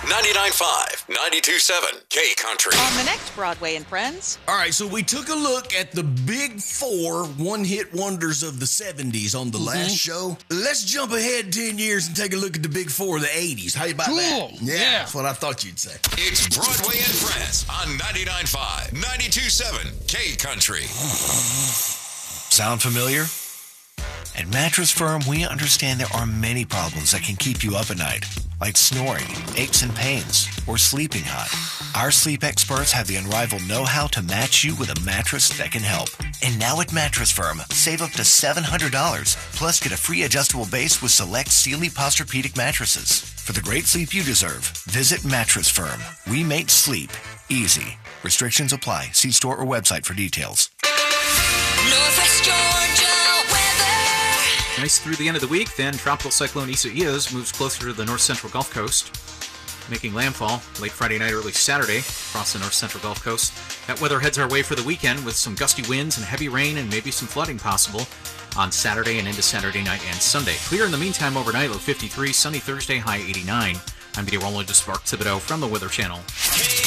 99.5, 92.7, K Country. On the next Broadway and Friends. All right, so we took a look at the big four one-hit wonders of the 70s on the last show. Let's jump ahead 10 years and take a look at the big four of the 80s. How you about that? Yeah, that's what I thought you'd say. It's Broadway and Friends on 99.5, 92.7, K Country. Sound familiar? At Mattress Firm, we understand there are many problems that can keep you up at night, like snoring, aches and pains, or sleeping hot. Our sleep experts have the unrivaled know-how to match you with a mattress that can help. And now at Mattress Firm, save up to $700, plus get a free adjustable base with select Sealy Posturepedic mattresses. For the great sleep you deserve, visit Mattress Firm. We make sleep easy. Restrictions apply. See store or website for details. Northwest Georgia weather. Nice through the end of the week, then Tropical Cyclone Isaias moves closer to the north-central Gulf Coast, making landfall late Friday night, early Saturday across the north-central Gulf Coast. That weather heads our way for the weekend with some gusty winds and heavy rain and maybe some flooding possible on Saturday and into Saturday night and Sunday. Clear in the meantime overnight, low 53, sunny Thursday, high 89. I'm meteorologist Mark Thibodeau from the Weather Channel.